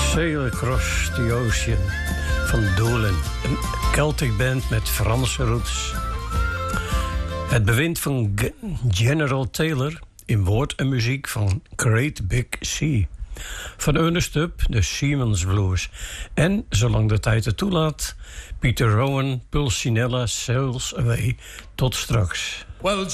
Sail Across the Ocean van Doolin, een Celtic band met Franse roots. Het bewind van General Taylor in woord en muziek van Great Big Sea. Van Ernest Tubb, de Seaman's Blues. En, zolang de tijd het toelaat, Peter Rowan, Pulcinella, Sails Away. Tot straks. Well,